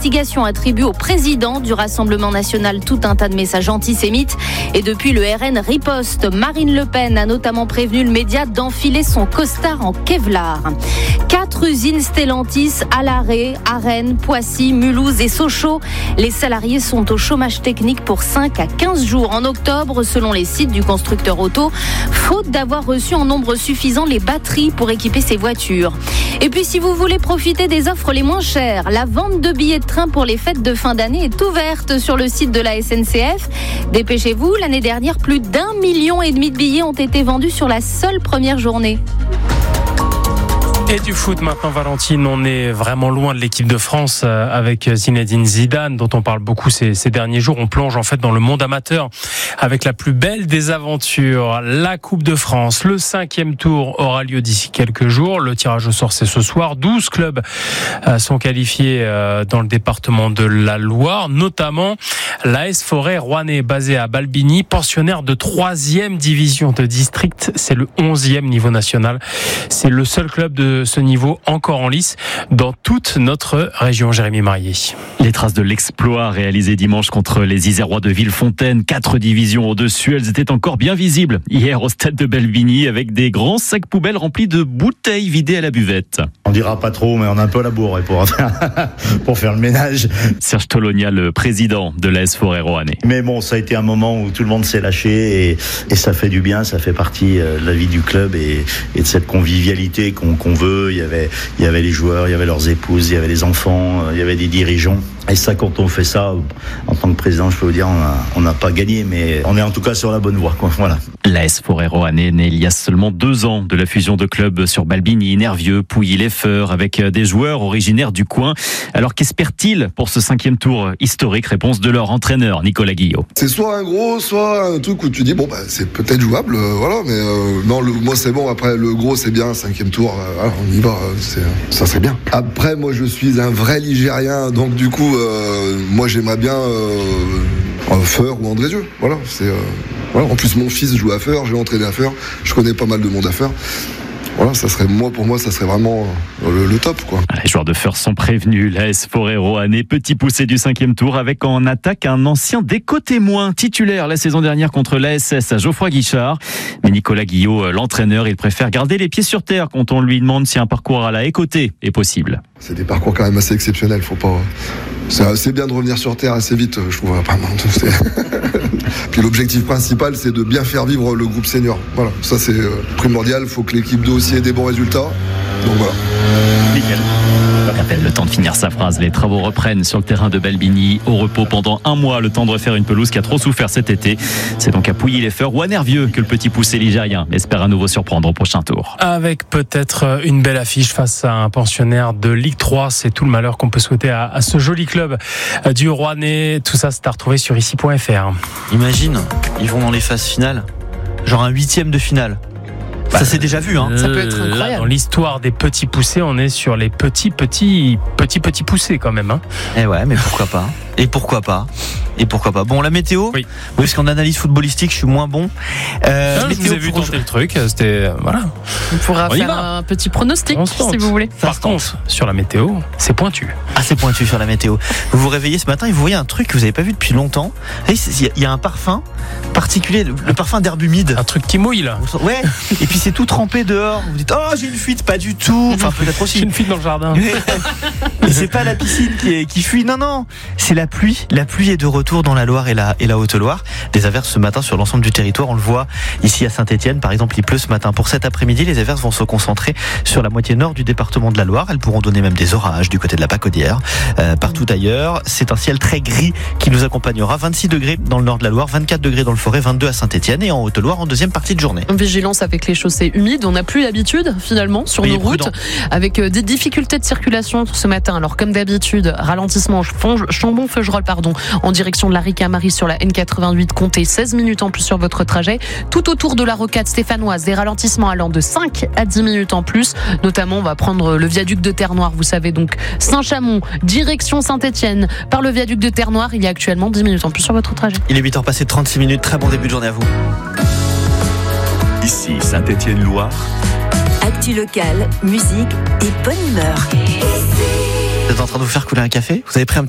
investigation attribue au président du Rassemblement national tout un tas de messages antisémites. Et depuis, le RN riposte. Marine Le Pen a notamment prévenu le média d'enfiler son costard en Kevlar. 4 usines Stellantis à l'arrêt, à Rennes, Poissy, Mulhouse et Sochaux. Les salariés sont au chômage technique pour 5 à 15 jours en octobre, selon les sites du constructeur auto, faute d'avoir reçu en nombre suffisant les batteries pour équiper ses voitures. Et puis, si vous voulez profiter des offres les moins chères, la vente de billets de train pour les fêtes de fin d'année est ouverte sur le site de la SNCF. Dépêchez-vous, l'année dernière, plus d'1,5 million de billets ont été vendus sur la seule première journée. Et du foot maintenant, Valentine, on est vraiment loin de l'équipe de France avec Zinedine Zidane, dont on parle beaucoup ces derniers jours. On plonge en fait dans le monde amateur avec la plus belle des aventures, la Coupe de France. Le 5e tour aura lieu d'ici quelques jours. Le tirage au sort, c'est ce soir. 12 clubs sont qualifiés dans le département de la Loire, notamment l'AS Forêt Rouennais, basé à Balbigny, pensionnaire de 3e division de district. C'est le 11e niveau national. C'est le seul club de ce niveau encore en lice dans toute notre région. Jérémy Marié. Les traces de l'exploit réalisé dimanche contre les Isérois de Villefontaine, 4 divisions au-dessus, elles étaient encore bien visibles hier au stade de Balbigny avec des grands sacs poubelles remplis de bouteilles vidées à la buvette. On dira pas trop, mais on a un peu à la bourre pour faire le ménage. Serge Tolonia, le président de l'AS Forêt Rouennais. Mais bon, ça a été un moment où tout le monde s'est lâché et ça fait du bien, ça fait partie de la vie du club et de cette convivialité qu'on veut. Il y avait les joueurs, il y avait leurs épouses, il y avait les enfants, il y avait des dirigeants. Et ça, quand on fait ça, en tant que président, je peux vous dire, on n'a pas gagné, mais on est en tout cas sur la bonne voie, quoi. Voilà. L'AS Forêt Rouennais né il y a seulement 2 ans de la fusion de clubs sur Balbigny, Nervieux, Pouilly-les-Feurs, avec des joueurs originaires du coin. Alors qu'espèrent-ils pour ce 5e tour historique? Réponse de leur entraîneur, Nicolas Guillot. C'est soit un gros, soit un truc où tu dis, c'est peut-être jouable, voilà, mais non, moi c'est bon, après le gros c'est bien, 5e tour, on y va, ça serait bien. Après, moi je suis un vrai Ligérien, donc du coup, moi j'aimerais bien Feur ou Andrézieux, voilà, voilà. En plus mon fils joue à Feur, j'ai entraîné à Feur, je connais pas mal de monde à Feur. Voilà, pour moi, ça serait vraiment le top, quoi. Les joueurs de Feur sont prévenus. L'AS Forêt Rouennais, petit poussé du 5e tour avec en attaque un ancien déco-témoin titulaire la saison dernière contre l'ASS à Geoffroy Guichard. Mais Nicolas Guillot, l'entraîneur, il préfère garder les pieds sur terre quand on lui demande si un parcours à la Écoté est possible. C'est des parcours quand même assez exceptionnels, faut pas. C'est assez bien de revenir sur terre assez vite, je trouve. Puis l'objectif principal, c'est de bien faire vivre le groupe senior. Voilà, ça c'est primordial. Il faut que l'équipe d'eau aussi ait des bons résultats. Donc voilà. Nickel. Le temps de finir sa phrase. Les travaux reprennent sur le terrain de Balbigny. Au repos pendant 1 mois, le temps de refaire une pelouse qui a trop souffert cet été. C'est donc à Pouilly-les-Feurs ou à Nervieux que le petit poussé ligérien espère à nouveau surprendre au prochain tour. Avec peut-être une belle affiche face à un pensionnaire de Ligue 3. C'est tout le malheur qu'on peut souhaiter à ce joli club du Rouennais. Tout ça, c'est à retrouver sur ici.fr. Imagine, ils vont dans les phases finales. Genre un 8e de finale. Ça s'est déjà vu, hein. Ça peut être incroyable. Là, dans l'histoire des petits poussés, on est sur les petits poussés quand même, hein. Eh ouais, mais pourquoi pas. Et pourquoi pas. Bon, la météo. Oui, parce qu'en analyse footballistique, je suis moins bon. Je vous ai vu tenter le truc. C'était voilà. On pourra faire un petit pronostic si vous voulez. Par contre, sur la météo, c'est pointu. Ah, c'est pointu sur la météo. Vous vous réveillez ce matin et vous voyez un truc que vous n'avez pas vu depuis longtemps. Il y a un parfum particulier, le parfum d'herbe humide. Un truc qui mouille là. Ouais. Et puis c'est tout trempé dehors. Vous dites j'ai une fuite, pas du tout. Enfin peut-être aussi. J'ai une fuite dans le jardin. Et c'est pas la piscine qui fuit. Non. C'est la pluie. La pluie est de retour dans la Loire et la Haute-Loire. Des averses ce matin sur l'ensemble du territoire. On le voit ici à Saint-Étienne. Par exemple, il pleut ce matin. Pour cet après-midi, les averses vont se concentrer sur la moitié nord du département de la Loire. Elles pourront donner même des orages du côté de la Pacaudière. Partout ailleurs, c'est un ciel très gris qui nous accompagnera. 26 degrés dans le nord de la Loire, 24 degrés dans le Forêt, 22 à Saint-Étienne et en Haute-Loire en deuxième partie de journée. Vigilance avec les chaussées humides. On n'a plus l'habitude finalement sur nos routes avec des difficultés de circulation ce matin. Alors comme d'habitude, ralentissement Chambon-Feugerolles en direction de la Ricamarie sur la N88. Comptez 16 minutes en plus sur votre trajet. Tout autour de la rocade stéphanoise, des ralentissements allant de 5 à 10 minutes en plus. Notamment, on va prendre le viaduc de Terre-Noire. Vous savez donc Saint-Chamond, direction Saint-Étienne. Par le viaduc de Terre-Noire, il y a actuellement 10 minutes en plus sur votre trajet. Il est 8h passé de 36 minutes. Très bon début de journée à vous. Ici Saint-Étienne-Loire. Actu locale, musique et bonne humeur. Vous êtes en train de vous faire couler un café? Vous avez pris un petit